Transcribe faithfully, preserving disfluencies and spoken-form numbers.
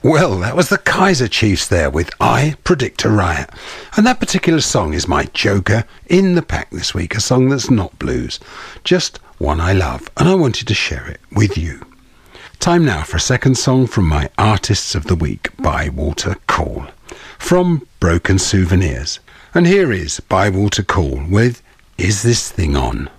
Well, that was the Kaiser Chiefs there with I Predict a Riot. And that particular song is my joker in the pack this week, a song that's not blues, just one I love, and I wanted to share it with you. Time now for a second song from my Artists of the Week by Walter Call, from Broken Souvenirs. And here is By Walter Call with Is This Thing On?